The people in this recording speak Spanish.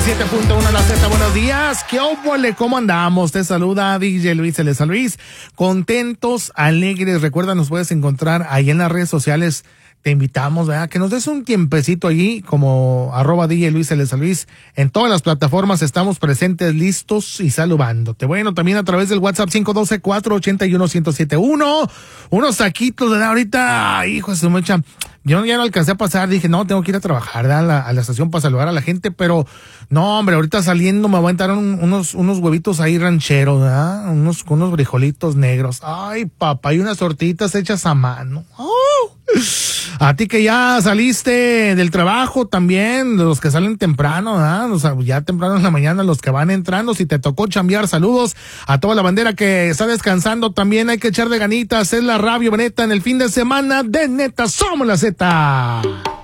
7.1 la Z, buenos días. ¿Qué óvole? ¿Cómo andamos? Te saluda DJ Luis Eleza Luis. Contentos, alegres. Recuerda, nos puedes encontrar ahí en las redes sociales. Te invitamos, ¿verdad? Que nos des un tiempecito allí, como @DJ Luis Eleza Luis. En todas las plataformas estamos presentes, listos y saludándote. Bueno, también a través del WhatsApp 512-481-1071. Unos taquitos, ¿verdad? Ahorita, hijo de su mecha. Yo ya no alcancé a pasar, dije, no, tengo que ir a trabajar, ¿verdad? A la estación para saludar a la gente, pero no, hombre, ahorita saliendo me voy a entrar unos huevitos ahí rancheros, ¿verdad? Unos frijolitos negros. Ay, papá, y unas tortillitas hechas a mano. ¡Oh! A ti que ya saliste del trabajo también, los que salen temprano, ¿verdad? O sea, ya temprano en la mañana, los que van entrando, si te tocó chambear, saludos a toda la bandera que está descansando, también hay que echar de ganitas, es la Radio Neta en el fin de semana de Neta Somos la Z.